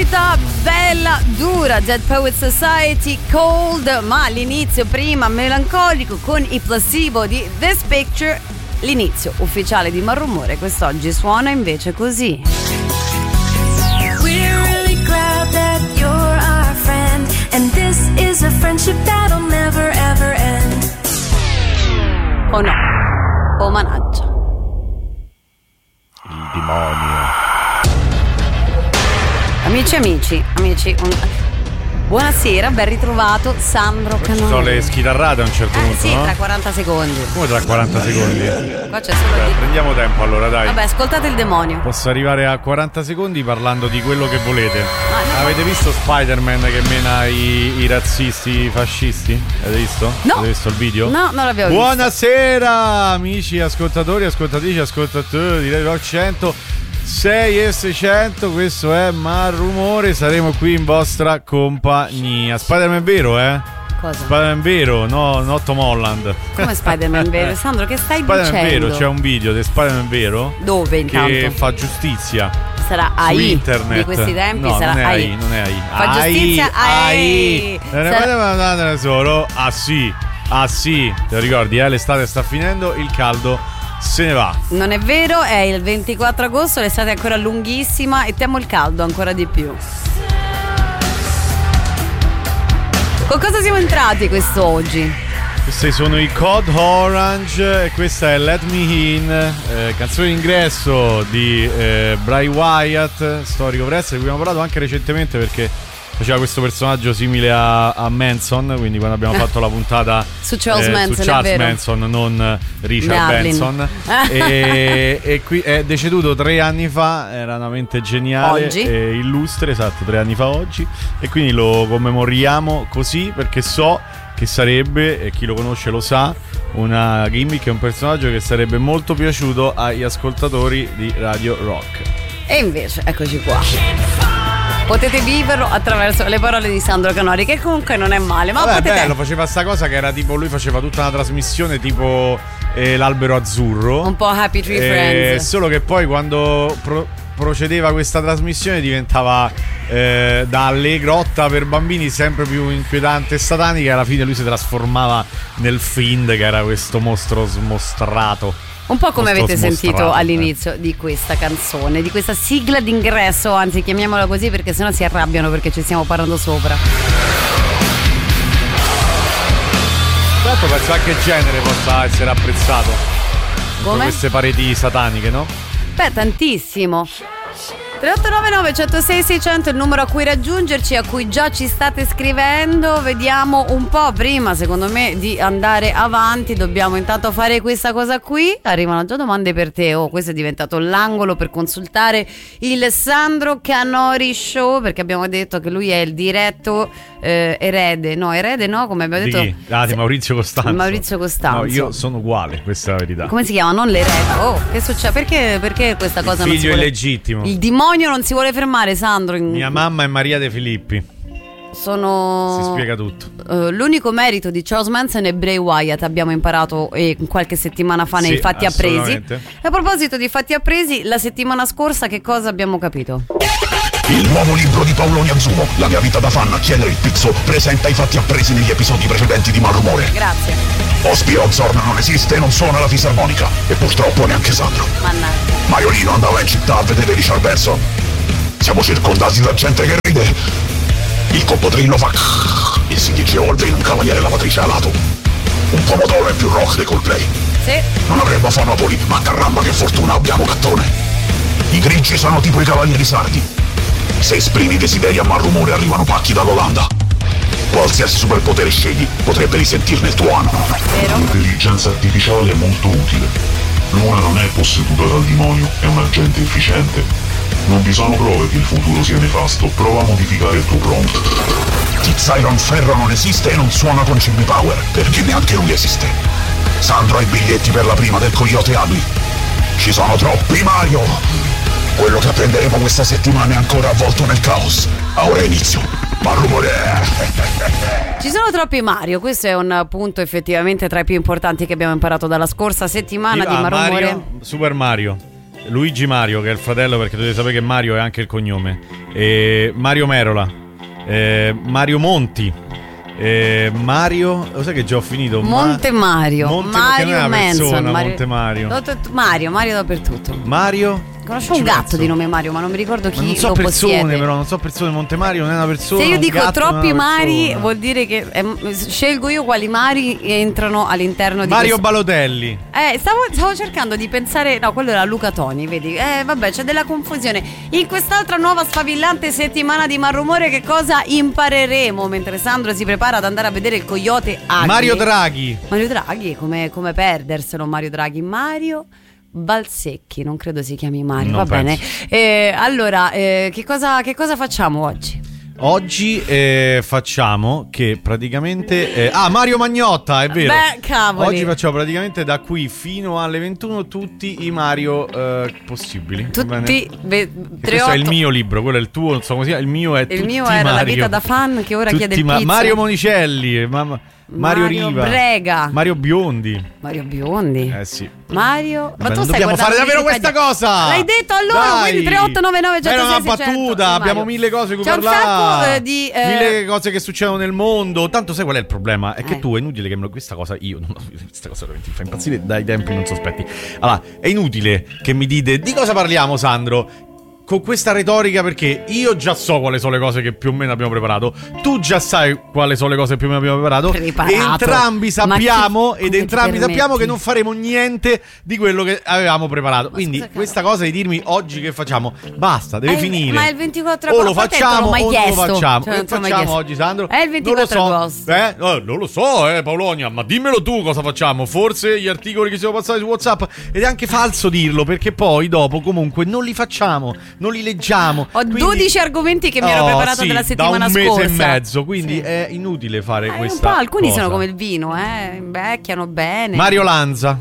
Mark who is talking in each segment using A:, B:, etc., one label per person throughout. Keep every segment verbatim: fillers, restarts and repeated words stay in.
A: novità bella dura, Dead Poets Society, Cold, ma l'inizio prima melancolico con i Placebo di This Picture, l'inizio ufficiale di Malrumore quest'oggi suona invece così.
B: We're really glad that you're our friend, and this is a friendship that'll never ever end.
A: Oh no, oh managgia.
C: Il demonio.
A: Amici e amici, amici, un... buonasera, ben ritrovato Sandro Canori.
C: Ci sono le schitarrate a un certo
A: eh,
C: punto,
A: sì,
C: no?
A: tra quaranta secondi.
C: Come tra quaranta secondi?
A: Qua c'è solo
C: Beh,
A: di...
C: prendiamo tempo allora, dai.
A: Vabbè, ascoltate il demonio.
C: Posso arrivare a quaranta secondi parlando di quello che volete.
A: Ah, no.
C: Avete visto Spider-Man che mena i, i razzisti, i fascisti? Avete visto?
A: No.
C: Avete visto il video?
A: No, non l'abbiamo visto.
C: Buonasera amici, ascoltatori, ascoltatrici, ascoltatori di Radio Rock cento sei e seicento, questo è Malrumore, saremo qui in vostra compagnia. Spider-Man vero, eh?
A: Cosa?
C: Spider-Man vero, no, no Tom Holland.
A: Come Spider-Man vero? Sandro, che stai
C: Spider-Man
A: dicendo?
C: vero, c'è un video di Spider-Man vero
A: Dove intanto?
C: che fa giustizia
A: Sarà
C: su
A: A I
C: internet
A: di questi tempi,
C: no,
A: sarà
C: non è
A: A I.
C: A I, non è A I.
A: Fa giustizia A I.
C: Non ne
A: Sarà-
C: potete mandarne solo. Ah sì, ah sì, te lo ricordi, eh? L'estate sta finendo, il caldo se ne va.
A: Non è vero, è il ventiquattro agosto, l'estate è ancora lunghissima e temo il caldo ancora di più. Con cosa siamo entrati quest'oggi?
C: Questi sono i Code Orange e questa è Let Me In, eh, canzone d'ingresso di eh, Bray Wyatt, storico wrestler, di cui abbiamo parlato anche recentemente perché faceva questo personaggio simile a, a Manson, quindi quando abbiamo fatto la puntata
A: Su Charles
C: eh,
A: Manson,
C: su
A: è
C: Charles
A: vero.
C: Manson, non Richard
A: Madeline.
C: Benson e, e qui è deceduto tre anni fa, era una mente geniale
A: Oggi?
C: e illustre, esatto, tre anni fa oggi, e quindi lo commemoriamo così perché so che sarebbe, e chi lo conosce lo sa, una gimmick e un personaggio che sarebbe molto piaciuto agli ascoltatori di Radio Rock.
A: E invece, eccoci qua. Potete viverlo attraverso le parole di Sandro Canori, che comunque non è male, ma
C: Vabbè,
A: potete...
C: bello, faceva sta cosa che era tipo, lui faceva tutta una trasmissione tipo eh, l'albero azzurro,
A: Un po' Happy Tree
C: eh,
A: Friends.
C: solo che poi quando pro- procedeva questa trasmissione diventava eh, da allegrotta per bambini sempre più inquietante e satanica, e alla fine lui si trasformava nel Fiend, che era questo mostro smostrato.
A: Un po' come
C: Mostro
A: avete sentito
C: smostrato,
A: all'inizio
C: eh.
A: di questa canzone, di questa sigla d'ingresso, anzi chiamiamola così perché sennò si arrabbiano perché ci stiamo parlando sopra.
C: Tanto penso anche il genere possa essere apprezzato.
A: Come?
C: Queste pareti sataniche, no?
A: Beh, tantissimo. tre otto nove nove uno zero sei sei zero zero è il numero a cui raggiungerci, a cui già ci state scrivendo. Vediamo un po', prima secondo me di andare avanti dobbiamo intanto fare questa cosa qui. Arrivano già domande per te. Oh, questo è diventato l'angolo per consultare il Sandro Canori Show, perché abbiamo detto che lui è il diretto eh, erede, no erede no, come abbiamo
C: Di
A: detto
C: chi? Ah, di Maurizio Costanzo.
A: Maurizio Costanzo.
C: No, io sono uguale, questa è la verità.
A: Come si chiama? Non l'erede. Oh, che succede? Perché, perché questa cosa non si
C: Figlio
A: vuole...
C: illegittimo.
A: Il demonio non si vuole fermare, Sandro.
C: Mia mamma è Maria De Filippi.
A: Sono...
C: Si spiega tutto.
A: Uh, l'unico merito di Charles Manson è Bray Wyatt, abbiamo imparato eh, qualche settimana fa nei
C: Sì,
A: Fatti Appresi.
C: assolutamente.
A: E a proposito di Fatti Appresi, la settimana scorsa che cosa abbiamo capito?
D: Il nuovo libro di Paolo Nianzumo, La mia vita da fan a chiedere il pizzo, presenta i fatti appresi negli episodi precedenti di Malrumore.
A: Grazie.
D: Ospiro Zorn non esiste e non suona la fisarmonica, e purtroppo neanche Sandro.
A: Mannaggia.
D: Maiolino andava in città a vedere Richard Benson. Siamo circondati da gente che ride. Il coccodrillo fa e si dice Olvin, un cavaliere lavatrice alato. Un pomodoro è più rock dei Coldplay.
A: Sì.
D: Non avremmo Fonopoli, ma caramba che fortuna abbiamo Cattone. I grigi sono tipo i cavalieri sardi. Se esprimi desideri a Malrumore arrivano pacchi dall'Olanda. Qualsiasi superpotere scegli potrebbe risentirne il tuo anno.
A: Vero?
E: L'intelligenza artificiale è molto utile. Luna non è posseduta dal demonio, è un agente efficiente. Non vi sono prove che il futuro sia nefasto, prova a modificare il tuo prompt.
D: T-Zyron Ferro non esiste e non suona con Jimmy Power, perché neanche lui esiste. Sandro ha i biglietti per la prima del Coyote Ugly. Ci sono troppi Mario. Quello che apprenderemo questa settimana è ancora avvolto nel caos. A ora inizio. Malrumore.
A: Ci sono troppi Mario, questo è un punto effettivamente tra i più importanti che abbiamo imparato dalla scorsa settimana di
C: Ah,
A: Malrumore.
C: Mario, Super Mario. Luigi Mario, che è il fratello, perché dovete sapere che Mario è anche il cognome. E Mario Merola, eh, Mario Monti, eh, Mario, lo sai che già ho finito?
A: Monte Mario,
C: Monte,
A: Mario Manson,
C: Mario, Monte Mario.
A: Mario, Mario dappertutto.
C: Mario.
A: Conosco un
C: Ci
A: gatto
C: penso.
A: di nome Mario, ma non mi ricordo chi
C: Ma non so
A: lo
C: persone,
A: possiede.
C: però non so persone. Monte Mario non è una persona.
A: Se io
C: un
A: dico
C: gatto non è
A: troppi
C: una
A: Mari,
C: persona.
A: vuol dire che eh, scelgo io quali Mari entrano all'interno di
C: Mario
A: questo.
C: Balotelli.
A: Eh, stavo, stavo cercando di pensare. No, quello era Luca Toni, vedi? Eh, vabbè, c'è della confusione. In quest'altra nuova sfavillante settimana di Malrumore, che cosa impareremo mentre Sandro si prepara ad andare a vedere il Coyote Agri?
C: Mario Draghi.
A: Mario Draghi, come, come perderselo Mario Draghi. Mario Balsecchi, non credo si chiami Mario,
C: Non
A: va
C: penso.
A: bene. Eh, allora, eh, che, cosa, che cosa facciamo oggi?
C: Oggi eh, facciamo che praticamente eh, ah, Mario Magnotta, è vero.
A: Beh, cavoli.
C: Oggi facciamo praticamente da qui fino alle ventuno tutti i Mario eh, possibili. va bene?
A: Tutti ve-
C: Che questo è il
A: otto.
C: mio libro, quello è il tuo, non so come si chiama. Il mio è
A: Il
C: tutti
A: mio era
C: Mario.
A: La vita da fan, che ora
C: Tutti
A: chiede il
C: Ma-
A: pizzo.
C: Mario Monicelli, ma- ma- Mario,
A: Mario
C: Riva,
A: Brega.
C: Mario Biondi.
A: Mario Biondi.
C: Eh sì.
A: Mario,
C: Vabbè,
A: ma tu
C: non
A: stai
C: dobbiamo
A: guardando
C: fare davvero
A: Wikipedia?
C: questa cosa.
A: L'hai detto allora,
C: Dai.
A: quindi tre otto nove nove
C: Ma era una
A: uno zero sei zero
C: battuta,
A: zero.
C: abbiamo mille cose di cui
A: C'è un
C: parlare.
A: sacco eh, di eh,
C: Mille cose che succedono nel mondo. Tanto sai qual è il problema? È che
A: Eh.
C: tu è inutile che me lo- questa cosa io non questa cosa veramente mi fa impazzire dai tempi non sospetti. Allora, è inutile che mi dite di cosa parliamo, Sandro? Con questa retorica, perché io già so quali sono le cose che più o meno abbiamo preparato. Tu già sai quali sono le cose che più o meno abbiamo preparato.
A: Preparato.
C: Entrambi
A: Ma
C: sappiamo
A: chi-
C: ed
A: come
C: entrambi
A: ti
C: sappiamo
A: permetti?
C: che non faremo niente di quello che avevamo preparato. Quindi
A: scusa,
C: questa cosa di dirmi oggi che facciamo, basta, deve
A: Eh,
C: finire.
A: ma è il ventiquattro
C: o lo
A: agosto, a te te
C: facciamo
A: l'ho mai
C: o non lo
A: chiesto.
C: facciamo.
A: Cioè,
C: Che
A: non te l'ho mai
C: facciamo
A: chiesto.
C: oggi, Sandro?
A: È il ventiquattro
C: non lo so.
A: agosto.
C: Eh? No, non lo so, eh, Paolonia, ma dimmelo tu cosa facciamo. Forse gli articoli che si sono passati su WhatsApp. Ed è anche falso dirlo, perché poi dopo comunque non li facciamo, non li leggiamo.
A: Ho
C: Quindi-
A: dodici argomenti che mi ero
C: Oh,
A: preparato
C: sì,
A: della settimana
C: da un mese
A: scorsa.
C: e mezzo, quindi
A: Sì.
C: è inutile fare
A: Eh, un
C: questa
A: po', alcuni
C: cosa.
A: sono come il vino, eh, invecchiano bene.
C: Mario Lanza.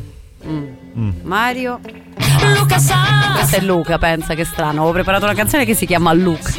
A: Mario.
B: Luca sa.
A: Questo è Luca, pensa che strano. Avevo preparato una canzone che si chiama Luca.